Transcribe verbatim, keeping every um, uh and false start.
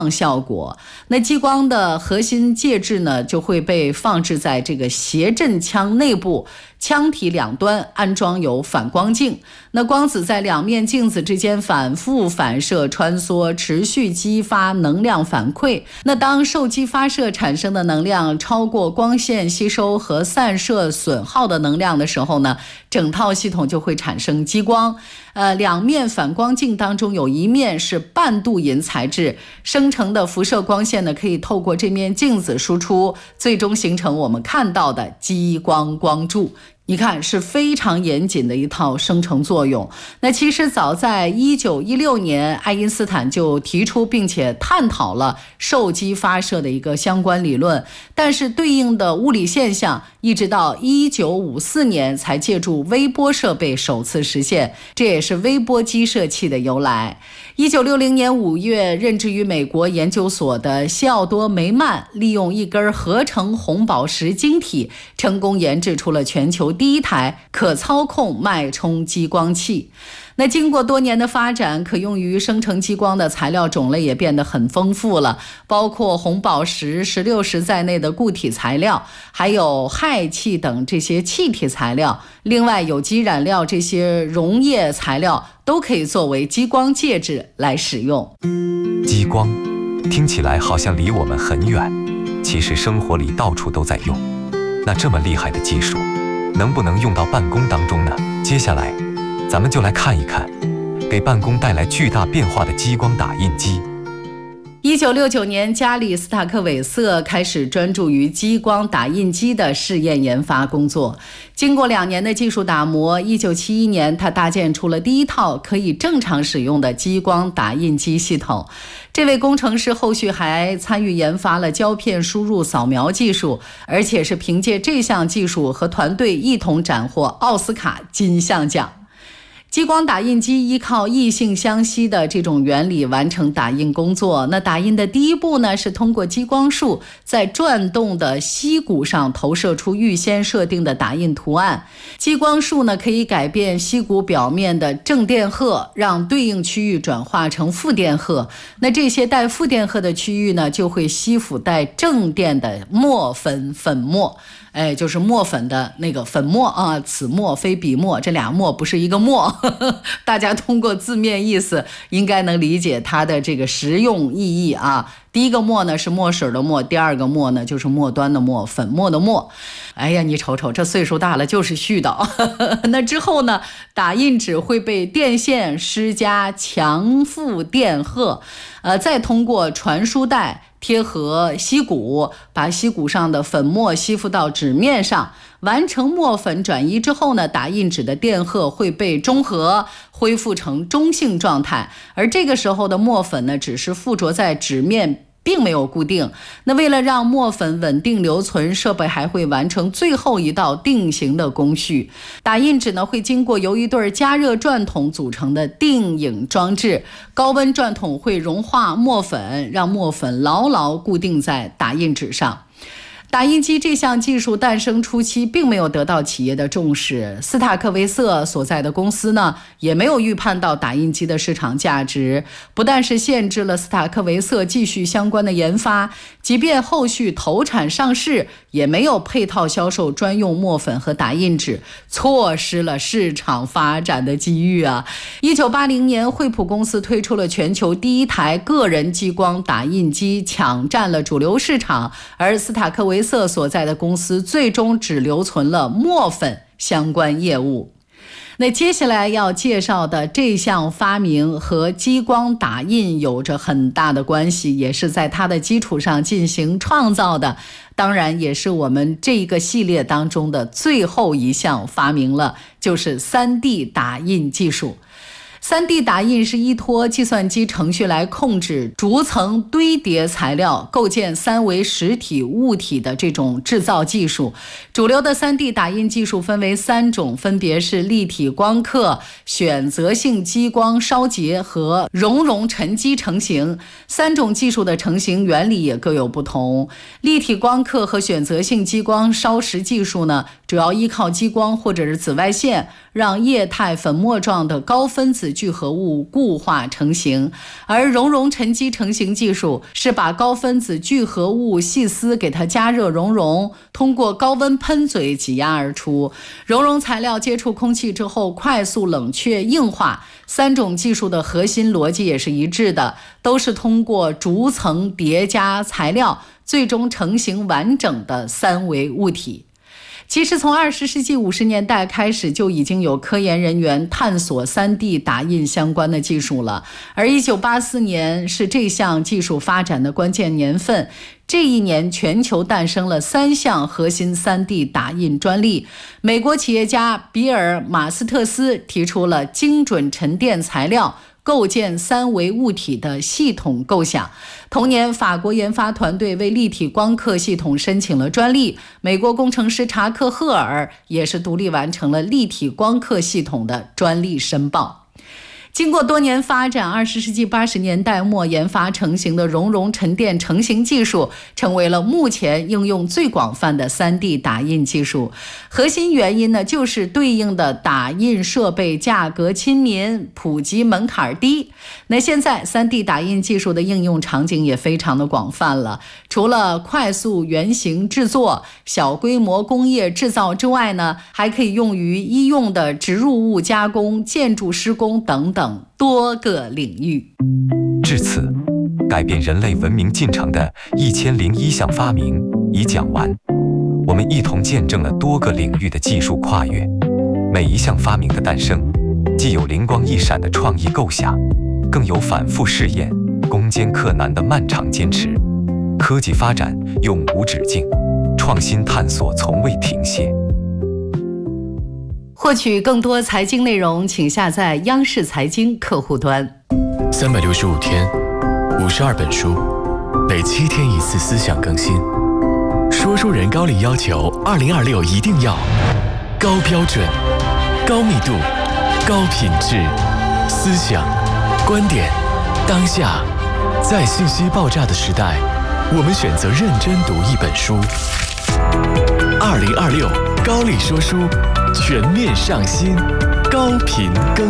效果。那激光的核心介质呢，就会被放置在这个斜振枪内部，枪体两端安装有反光镜。那光子在两面镜子之间反复反射穿梭，持续激发能量反馈。那当受激发射产生的能量超过光线吸收和散射损耗的能量的时候呢，整套系统就会产生激光。呃，两面反光镜当中有一面是半镀银材质，生成的辐射光线呢，可以透过这面镜子输出，最终形成我们看到的激光光柱。你看，是非常严谨的一套生成作用。那其实早在一九一六年，爱因斯坦就提出并且探讨了受激发射的一个相关理论，但是对应的物理现象一直到一九五四年才借助微波设备首次实现，这也是微波激射器的由来。一九六零年五月，任职于美国研究所的西奥多·梅曼利用一根合成红宝石晶体，成功研制出了全球第一台可操控脉冲激光器。那经过多年的发展，可用于生成激光的材料种类也变得很丰富了，包括红宝石、石榴石在内的固体材料，还有氦气等这些气体材料，另外有机染料这些溶液材料都可以作为激光介质来使用。 激光听起来好像离我们很远，其实生活里到处都在用。那这么厉害的技术，能不能用到办公当中呢？接下来咱们就来看一看给办公带来巨大变化的激光打印机。 一九六九年，加里斯塔克韦瑟开始专注于激光打印机的试验研发工作。经过两年的技术打磨，一九七一年他搭建出了第一套可以正常使用的激光打印机系统。这位工程师后续还参与研发了胶片输入扫描技术，而且是凭借这项技术和团队一同斩获奥斯卡金像奖。激光打印机依靠异性相吸的这种原理完成打印工作。那打印的第一步呢，是通过激光束在转动的锡骨上投射出预先设定的打印图案。激光束呢，可以改变锡骨表面的正电荷，让对应区域转化成负电荷。那这些带负电荷的区域呢，就会吸附带正电的墨粉粉末。哎，就是墨粉的那个粉末啊，此墨非彼墨，这俩墨不是一个墨，呵呵，大家通过字面意思应该能理解它的这个实用意义啊。第一个墨呢是墨水的墨，第二个墨呢就是末端的墨，粉末的墨。哎呀，你瞅瞅，这岁数大了就是絮叨。那之后呢，打印纸会被电线施加强负电荷，呃，再通过传输带贴合锡骨，把锡骨上的粉末吸附到纸面上，完成墨粉转移之后呢，打印纸的电荷会被中和，恢复成中性状态。而这个时候的墨粉呢，只是附着在纸面，并没有固定。那为了让墨粉稳定留存，设备还会完成最后一道定型的工序。打印纸呢，会经过由一对加热转筒组成的定影装置，高温转筒会融化墨粉，让墨粉牢牢固定在打印纸上。打印机这项技术诞生初期并没有得到企业的重视，斯塔克维瑟所在的公司呢，也没有预判到打印机的市场价值，不但是限制了斯塔克维瑟继续相关的研发，即便后续投产上市，也没有配套销售专用墨粉和打印纸，错失了市场发展的机遇啊！一九八零年，惠普公司推出了全球第一台个人激光打印机，抢占了主流市场，而斯塔克维瑟所在的公司最终只留存了墨粉相关业务。那接下来要介绍的这项发明和激光打印有着很大的关系，也是在它的基础上进行创造的，当然也是我们这个系列当中的最后一项发明了，就是 三 D 打印技术。三 D 打印是依托计算机程序来控制逐层堆叠材料，构建三维实体物体的这种制造技术。主流的 三 D 打印技术分为三种，分别是立体光刻、选择性激光烧结和熔融沉积成型。三种技术的成型原理也各有不同。立体光刻和选择性激光烧蚀技术呢， 主要依靠激光或者是紫外线，让液态粉末状的高分子聚合物固化成型。而熔融沉积成型技术是把高分子聚合物细丝给它加热熔融，通过高温喷嘴挤压而出。熔融材料接触空气之后快速冷却硬化，三种技术的核心逻辑也是一致的，都是通过逐层叠加材料，最终成型完整的三维物体。其实从二十世纪五十年代开始，就已经有科研人员探索 三 D 打印相关的技术了。而一九八四年是这项技术发展的关键年份，这一年全球诞生了三项核心 三 D 打印专利。美国企业家比尔·马斯特斯提出了精准沉淀材料构建三维物体的系统构想。同年，法国研发团队为立体光刻系统申请了专利，美国工程师查克·赫尔也是独立完成了立体光刻系统的专利申报。经过多年发展，二十世纪八十年代末研发成型的熔融沉淀成型技术，成为了目前应用最广泛的 三 D 打印技术。核心原因呢，就是对应的打印设备价格亲民，普及门槛低。那现在 三 D 打印技术的应用场景也非常的广泛了，除了快速原型制作、小规模工业制造之外呢，还可以用于医用的植入物加工、建筑施工等等等多个领域。 至此，改变人类文明进程的一千零一项发明已讲完。我们一同见证了多个领域的技术跨越。每一项发明的诞生，既有灵光一闪的创意构想，更有反复试验、攻坚克难的漫长坚持。科技发展永无止境，创新探索从未停歇。 获取更多财经内容，请下载央视财经客户端。 三百六十五天，五十二本书，每七天一次思想更新。说书人高力要求，二零二六一定要高标准、高密度、高品质，思想、观点、当下，在信息爆炸的时代，我们选择认真读一本书。二零二六高力说书全面上新，高频更